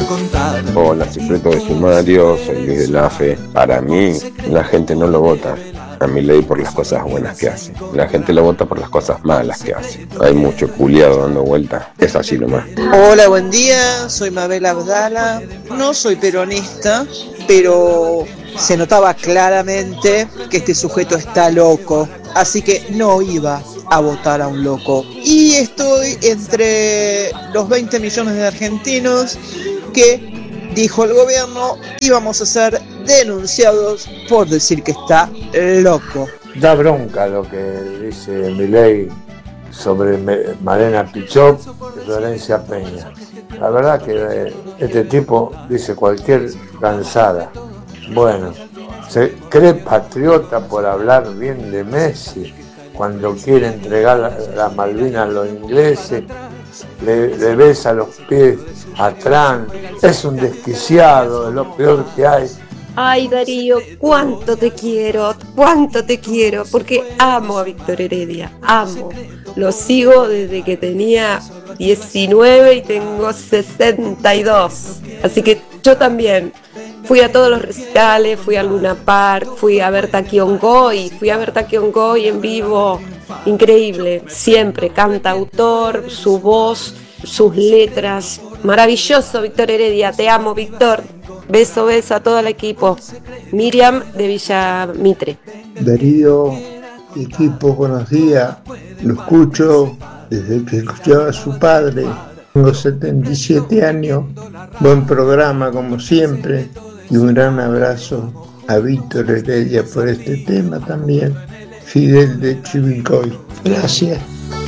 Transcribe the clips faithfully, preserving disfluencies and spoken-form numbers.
contar. Hola, secreto de sumario, soy Luis del A F E. Para mí, la gente no lo vota a Milei por las cosas buenas que hace. La gente lo vota por las cosas malas que hace. Hay mucho culiado dando vuelta. Es así nomás. Hola, buen día. Soy Mabel Abdala. No soy peronista, pero se notaba claramente que este sujeto está loco. Así que no iba a votar a un loco. Y estoy entre los veinte millones de argentinos que, dijo el gobierno, íbamos a ser denunciados por decir que está loco. Da bronca lo que dice Milei sobre Malena Pichot y Florencia Peña. La verdad que este tipo dice cualquier cansada. Bueno, se cree patriota por hablar bien de Messi, cuando quiere entregar las Malvinas a los ingleses, le, le besa los pies a Trump. Es un desquiciado, es lo peor que hay. Ay, Darío, cuánto te quiero, cuánto te quiero, porque amo a Víctor Heredia, amo. Lo sigo desde que tenía diecinueve y tengo sesenta y dos. Así que yo también fui a todos los recitales, fui a Luna Park, fui a ver Taquiongoy, fui a ver Taquiongoy en vivo. Increíble, siempre, cantautor, su voz, sus letras. Maravilloso, Víctor Heredia, te amo, Víctor. Beso, beso a todo el equipo. Miriam de Villa Mitre. Darío, equipo, buenos días. Lo escucho desde que escuchaba a su padre. Tengo setenta y siete años. Buen programa, como siempre. Y un gran abrazo a Víctor Heredia por este tema también. Fidel de Chivilcoy. Gracias.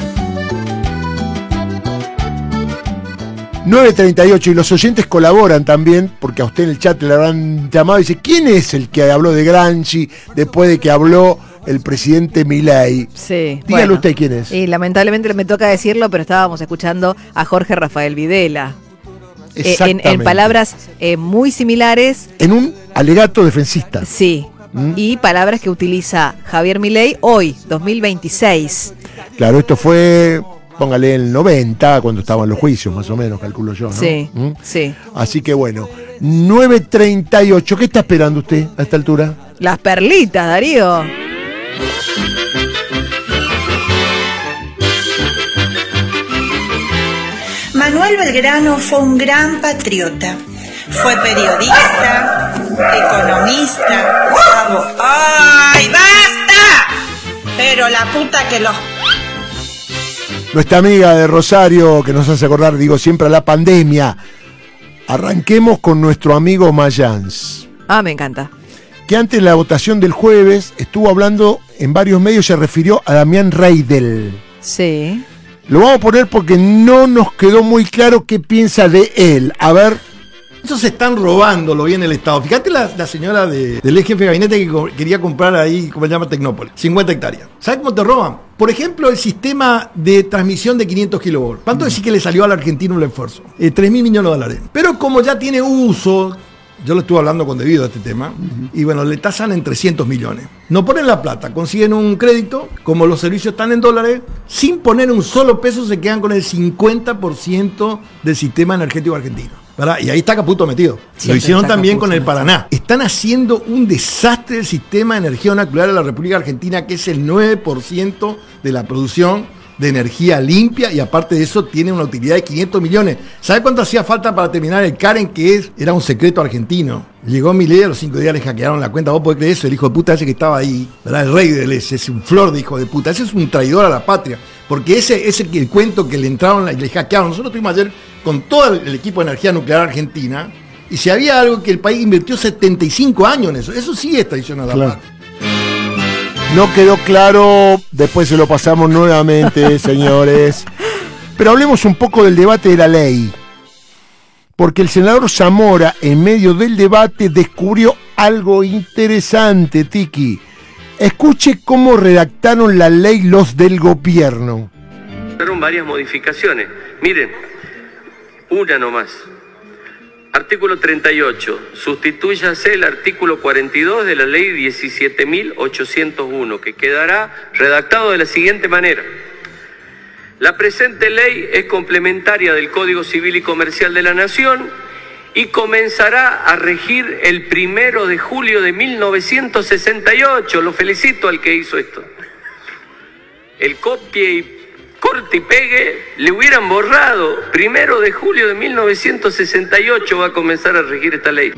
nueve treinta y ocho, y los oyentes colaboran también, porque a usted en el chat le habrán llamado y dice, ¿quién es el que habló de Gramsci después de que habló el presidente Milei? Sí. Dígale bueno, usted quién es. Y lamentablemente me toca decirlo, pero estábamos escuchando a Jorge Rafael Videla. Eh, en, en palabras eh, muy similares. En un alegato defensista. Sí. ¿Mm? Y palabras que utiliza Javier Milei hoy, dos mil veintiséis. Claro, esto fue... Póngale el noventa, cuando estaban los juicios, más o menos, calculo yo, ¿no? Sí, ¿Mm? sí. Así que bueno, nueve treinta y ocho, ¿qué está esperando usted a esta altura? Las perlitas, Darío. Manuel Belgrano fue un gran patriota. Fue periodista, economista, abogado. ¡Ay, basta! Pero la puta que los... Nuestra amiga de Rosario, que nos hace acordar, digo, siempre a la pandemia. Arranquemos con nuestro amigo Mayans. Ah, me encanta. Que antes de la votación del jueves estuvo hablando en varios medios, se refirió a Damián Reidel. Sí. Lo vamos a poner porque no nos quedó muy claro qué piensa de él. A ver. Esos están robando lo bien el Estado. Fíjate la, la señora de, del ex jefe de gabinete que co- quería comprar ahí, como se llama, Tecnópolis, cincuenta hectáreas. ¿Sabes cómo te roban? Por ejemplo, el sistema de transmisión de quinientos kilovolts. ¿Cuánto decís que le salió al argentino un esfuerzo? Eh, tres mil millones de dólares. Pero como ya tiene uso, yo lo estuve hablando con debido a este tema, uh-huh. y bueno, le tasan en trescientos millones. No ponen la plata, consiguen un crédito, como los servicios están en dólares, sin poner un solo peso se quedan con el cincuenta por ciento del sistema energético argentino. ¿Verdad? Y ahí está Caputo metido. Siempre lo hicieron también Caputo con el Paraná. Están haciendo un desastre del sistema de energía nuclear de la República Argentina, que es el nueve por ciento de la producción de energía limpia, y aparte de eso tiene una utilidad de quinientos millones. ¿Sabe cuánto hacía falta para terminar el Karen, que es, era un secreto argentino? Llegó Milei, a los cinco días le hackearon la cuenta. ¿Vos podés creer eso? El hijo de puta ese que estaba ahí, ¿verdad? El rey del ese, es un flor de hijo de puta. Ese es un traidor a la patria. Porque ese es el, el cuento que le entraron y le hackearon. Nosotros estuvimos ayer con todo el equipo de energía nuclear argentina, y si había algo que el país invirtió setenta y cinco años en eso, eso sí es traición a la Claro. patria. No quedó claro, después se lo pasamos nuevamente, señores. Pero hablemos un poco del debate de la ley. Porque el senador Zamora, en medio del debate, descubrió algo interesante, Tiki. Escuche cómo redactaron la ley los del gobierno. Fueron varias modificaciones. Miren, una nomás. Artículo treinta y ocho. Sustitúyase el artículo cuarenta y dos de la ley diecisiete mil ochocientos uno, que quedará redactado de la siguiente manera. La presente ley es complementaria del Código Civil y Comercial de la Nación y comenzará a regir el primero de julio de mil novecientos sesenta y ocho. Lo felicito al que hizo esto. El copie y corte y pegue le hubieran borrado. Primero de julio de mil novecientos sesenta y ocho va a comenzar a regir esta ley.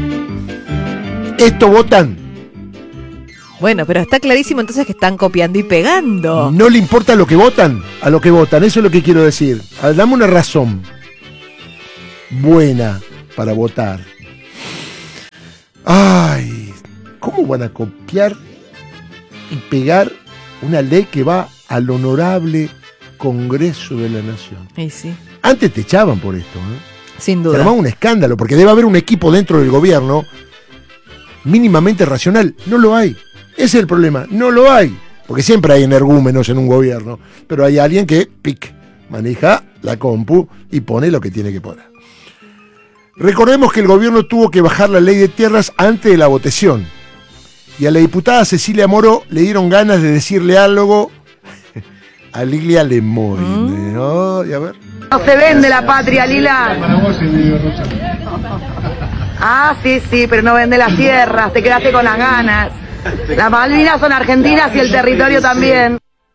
Esto votan. Bueno, pero está clarísimo entonces que están copiando y pegando. No le importa lo que votan, a lo que votan. Eso es lo que quiero decir. Dame una razón buena para votar. Ay, ¿cómo van a copiar y pegar una ley que va al honorable Congreso de la Nación? Sí, sí. Antes te echaban por esto, ¿eh? Sin duda. Se armaba un escándalo, porque debe haber un equipo dentro del gobierno mínimamente racional. No lo hay. Ese es el problema. No lo hay. Porque siempre hay energúmenos en un gobierno. Pero hay alguien que, pic, maneja la compu y pone lo que tiene que poner. Recordemos que el gobierno tuvo que bajar la ley de tierras antes de la votación. Y a la diputada Cecilia Moro le dieron ganas de decirle algo a Lilia Lemoyne. ¿Mm? Oh, y a ver. No se vende la patria, Lila. Ah, sí, sí, pero no vende las tierras, te quedaste con las ganas. Las Malvinas son argentinas y el territorio también.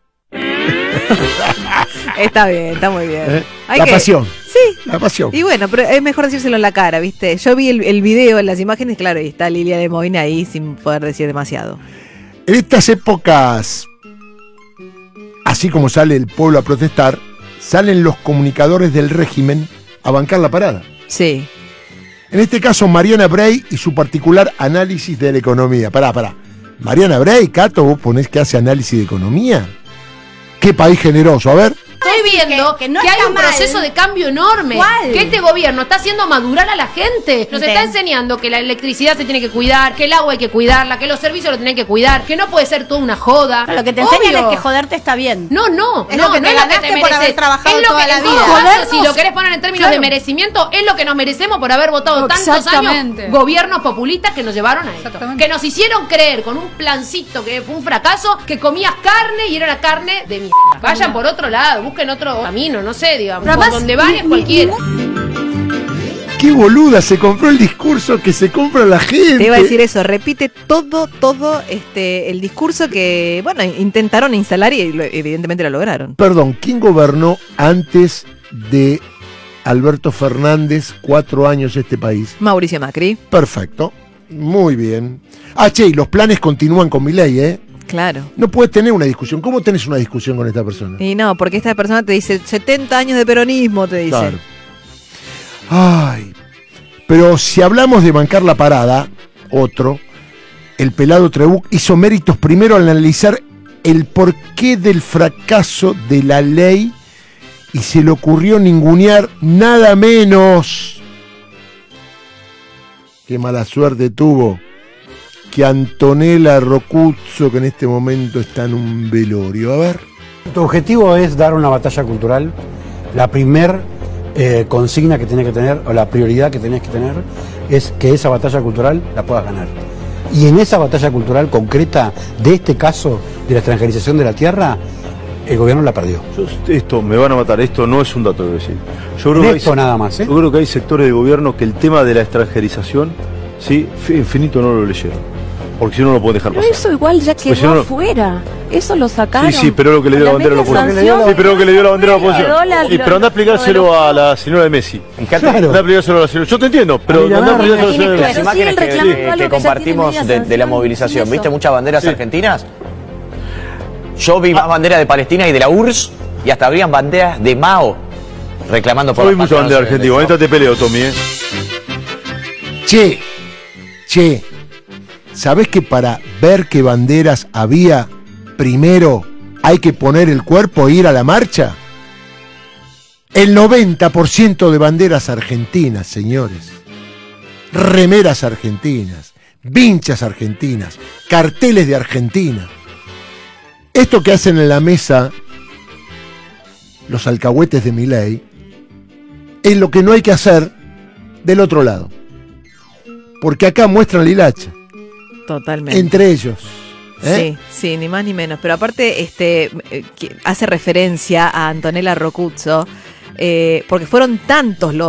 Está bien, está muy bien. ¿Eh? Hay la que... pasión. Sí. La pasión. Y bueno, pero es mejor decírselo en la cara, ¿viste? Yo vi el, el video, en las imágenes, claro, y está Lilia Lemoyne ahí sin poder decir demasiado. En estas épocas, así como sale el pueblo a protestar, salen los comunicadores del régimen a bancar la parada. Sí. En este caso, Mariana Bray y su particular análisis de la economía. Pará, pará. Mariana Bray, Cato, ¿vos ponés que hace análisis de economía? ¡Qué país generoso! A ver. Estoy viendo que, que, no que hay un mal. proceso de cambio enorme. ¿Cuál? Que este gobierno está haciendo madurar a la gente. Nos está enseñando que la electricidad se tiene que cuidar, que el agua hay que cuidarla, que los servicios lo tienen que cuidar, que no puede ser toda una joda. Lo que te Obvio. enseñan es que joderte está bien. No, no, es no, lo que te no es lo que te mereces. Por haber trabajado es lo toda que la en vida. todo caso, si lo querés poner en términos claro. de merecimiento, es lo que nos merecemos por haber votado tantos años gobiernos populistas que nos llevaron a esto. Que nos hicieron creer con un plancito que fue un fracaso, que comías carne y era una carne de mierda. Vayan por otro lado, busquen otro camino, no sé, digamos, por donde van es cualquiera. Qué boluda, se compró el discurso que se compra la gente. Te iba a decir eso, repite todo, todo este el discurso que, bueno, intentaron instalar y lo, evidentemente lo lograron. Perdón, ¿quién gobernó antes de Alberto Fernández cuatro años este país? Mauricio Macri. Perfecto, muy bien. Ah, che, y los planes continúan con Milei, ¿eh? Claro. No puedes tener una discusión. ¿Cómo tenés una discusión con esta persona? Y no, porque esta persona te dice setenta años de peronismo, te dice. Claro. Ay, pero si hablamos de bancar la parada, otro, el pelado Trebuch hizo méritos primero al analizar el porqué del fracaso de la ley y se le ocurrió ningunear nada menos. Qué mala suerte tuvo que Antonella Rocuzzo, que en este momento está en un velorio. A ver. Tu objetivo es dar una batalla cultural. La primer eh, consigna que tenés que tener, o la prioridad que tenés que tener, es que esa batalla cultural la puedas ganar. Y en esa batalla cultural concreta de este caso de la extranjerización de la tierra, el gobierno la perdió. Yo, esto, me van a matar, esto no es un dato que decir. Yo creo, que esto hay, nada más, ¿eh? yo creo que hay sectores de gobierno que el tema de la extranjerización, sí, infinito no lo leyeron. Porque si no, no lo pueden dejar pero pasar. Eso igual ya quedó si no, afuera. Eso lo sacaron. Sí, sí, pero lo que le dio la, la bandera a la oposición. Sí, pero lo que le dio la bandera a la oposición. La, y, pero anda a explicárselo a la señora de Messi. Claro. Anda a explicárselo a la señora. Yo te entiendo, pero anda a explicárselo a la señora de Messi. Las imágenes que, que, que compartimos de, de la movilización, ¿viste muchas banderas sí. argentinas? Yo vi más banderas de Palestina y de la U R S S y hasta habrían banderas de Mao reclamando por Yo la vi muchas banderas argentinas. Ahorita te peleo, Tommy, ¿eh? Che, che. ¿Sabés que para ver qué banderas había, primero hay que poner el cuerpo e ir a la marcha? El noventa por ciento de banderas argentinas, señores. Remeras argentinas, vinchas argentinas, carteles de Argentina. Esto que hacen en la mesa los alcahuetes de Milei es lo que no hay que hacer del otro lado. Porque acá muestran la hilacha. Totalmente. Entre ellos. ¿eh? Sí, sí, ni más ni menos. Pero aparte, este, hace referencia a Antonella Rocuzzo, eh, porque fueron tantos los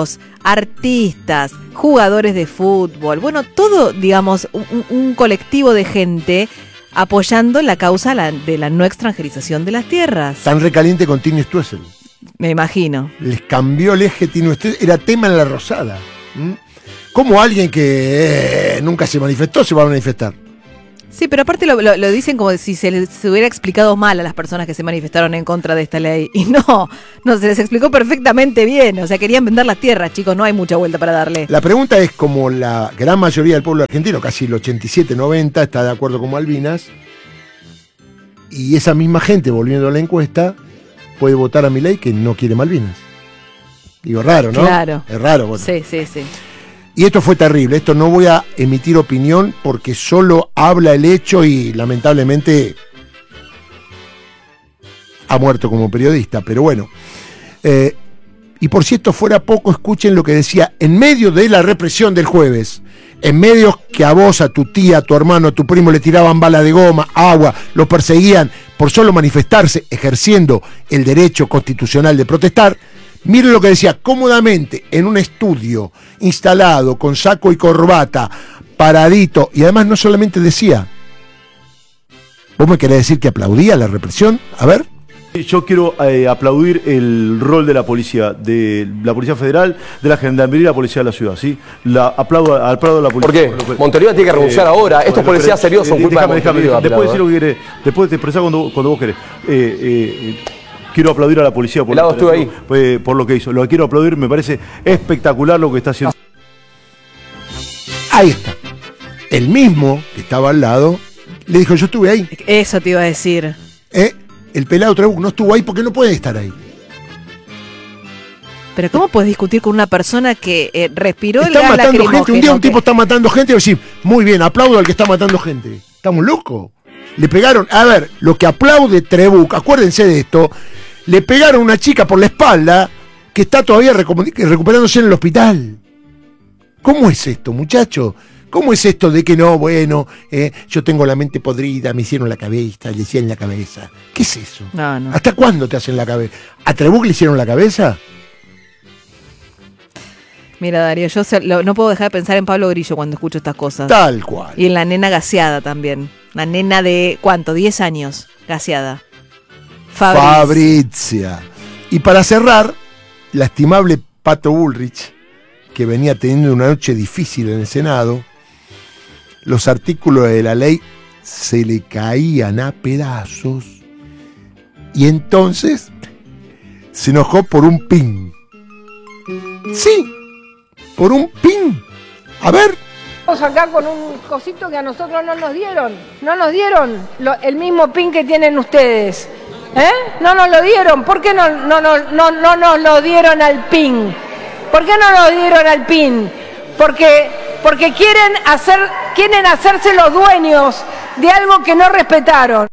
artistas, jugadores de fútbol, bueno, todo, digamos, un, un colectivo de gente apoyando la causa la, de la no extranjerización de las tierras. Tan recaliente con Tini Stoessel. Me imagino. Les cambió el eje Tini Stoessel, era tema en La Rosada. ¿Mm? ¿Cómo alguien que eh, nunca se manifestó se va a manifestar? Sí, pero aparte lo, lo, lo dicen como si se les hubiera explicado mal a las personas que se manifestaron en contra de esta ley. Y no, no, se les explicó perfectamente bien. O sea, querían vender las tierras, chicos, no hay mucha vuelta para darle. La pregunta es, como la gran mayoría del pueblo argentino, casi el ochenta y siete noventa, está de acuerdo con Malvinas, y esa misma gente, volviendo a la encuesta, puede votar a Milei que no quiere Malvinas. Digo, raro, ¿no? Claro. Es raro. Bueno. Sí, sí, sí. Y esto fue terrible, esto no voy a emitir opinión porque solo habla el hecho y lamentablemente ha muerto como periodista, pero bueno. Eh, y por si esto fuera poco, escuchen lo que decía en medio de la represión del jueves, en medio que a vos, a tu tía, a tu hermano, a tu primo le tiraban bala de goma, agua, los perseguían por solo manifestarse, ejerciendo el derecho constitucional de protestar. Miren lo que decía, cómodamente, en un estudio instalado con saco y corbata, paradito, y además no solamente decía, ¿vos me querés decir que aplaudía la represión? A ver. Yo quiero eh, aplaudir el rol de la policía, de la Policía Federal, de la Gendarmería y la Policía de la Ciudad, ¿sí? La, aplaudo, aplaudo a la policía. ¿Por qué? Montevideo tiene que renunciar eh, ahora. Estos bueno, policías pero, serios son eh, culpa déjame, de Montevideo. Déjame, después decir lo que querés, después te expresás cuando, cuando vos querés. Eh, eh, Quiero aplaudir a la policía por, lado estuve ahí. Por, por lo que hizo. Lo quiero aplaudir, me parece espectacular lo que está haciendo. Ahí está. El mismo que estaba al lado le dijo, yo estuve ahí. Eso te iba a decir. ¿Eh? El pelado Trebuch no estuvo ahí porque no puede estar ahí. Pero ¿cómo puedes discutir con una persona que eh, respiró el gas lacrimógeno? Está matando gente. Un día un que... tipo está matando gente y decir, muy bien, aplaudo al que está matando gente. Estamos locos. Le pegaron, a ver, lo que aplaude Trebuch, acuérdense de esto, le pegaron a una chica por la espalda que está todavía recuperándose en el hospital. ¿Cómo es esto, muchacho? ¿Cómo es esto de que no, bueno, eh, yo tengo la mente podrida, me hicieron la cabeza, le hicieron la cabeza? ¿Qué es eso? No, no. ¿Hasta cuándo te hacen la cabeza? ¿A Trebuch le hicieron la cabeza? Mira, Darío, yo se, lo, no puedo dejar de pensar en Pablo Grillo cuando escucho estas cosas. Tal cual. Y en la nena gaseada también. Una nena de, ¿cuánto? diez años, gaseada. Fabrizia. Fabrizia. Y para cerrar, la estimable Pato Bullrich, que venía teniendo una noche difícil en el Senado, los artículos de la ley se le caían a pedazos y entonces se enojó por un pin. Sí, por un pin. A ver. Estamos acá con un cosito que a nosotros no nos dieron. No nos dieron lo, el mismo pin que tienen ustedes. ¿Eh? No nos lo dieron. ¿Por qué no, no, no, no, no nos lo dieron al pin? ¿Por qué no nos dieron al pin? Porque, porque quieren, hacer, quieren hacerse los dueños de algo que no respetaron.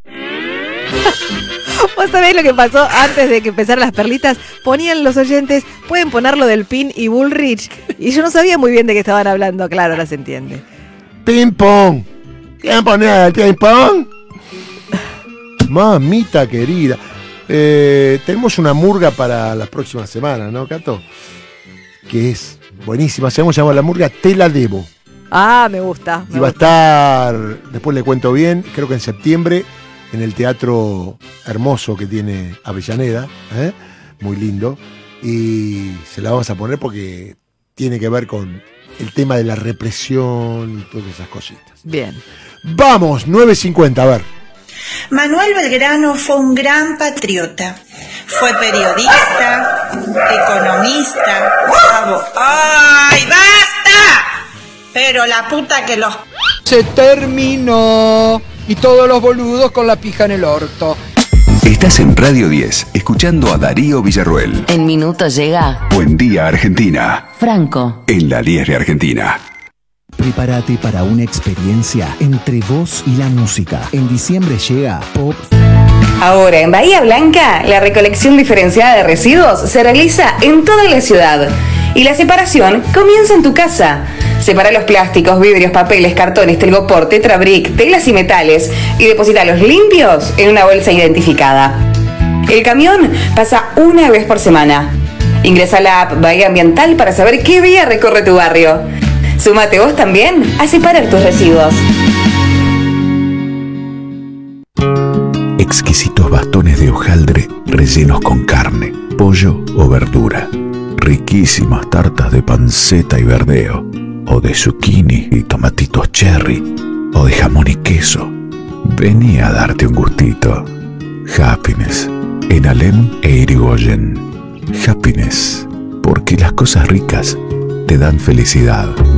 ¿Vos sabés lo que pasó antes de que empezaran las perlitas? Ponían los oyentes, pueden ponerlo del pin y Bullrich. Y yo no sabía muy bien de qué estaban hablando. Claro, ahora se entiende. Ping pong. ¿Quieren poner el ping pong? Mamita querida. Eh, tenemos una murga para las próximas semanas, ¿no, Cato? Que es buenísima. Se llama la murga Te la Debo. Ah, me gusta. Me y va gusta. a estar, después le cuento bien, creo que en septiembre, en el teatro hermoso que tiene Avellaneda, ¿eh? Muy lindo, y se la vamos a poner porque tiene que ver con el tema de la represión y todas esas cositas. Bien. Vamos, nueve cincuenta, a ver. Manuel Belgrano fue un gran patriota. Fue periodista, economista, abogado. ¡Ay, basta! Pero la puta que los... Se terminó. Y todos los boludos con la pija en el orto. Estás en Radio diez, escuchando a Darío Villarroel. En minutos llega Buen Día Argentina. Franco. En la diez de Argentina. Prepárate para una experiencia entre vos y la música. En diciembre llega Pop. Ahora, en Bahía Blanca, la recolección diferenciada de residuos se realiza en toda la ciudad. Y la separación comienza en tu casa. Separa los plásticos, vidrios, papeles, cartones, telgopor, tetrabric, telas y metales y depositalos limpios en una bolsa identificada. El camión pasa una vez por semana. Ingresa a la app Bahía Ambiental para saber qué vía recorre tu barrio. Súmate vos también a separar tus residuos. Exquisitos bastones de hojaldre rellenos con carne, pollo o verdura. Riquísimas tartas de panceta y verdeo, o de zucchini y tomatitos cherry, o de jamón y queso. Vení a darte un gustito. Happiness, en Alem e Irigoyen. Happiness, porque las cosas ricas te dan felicidad.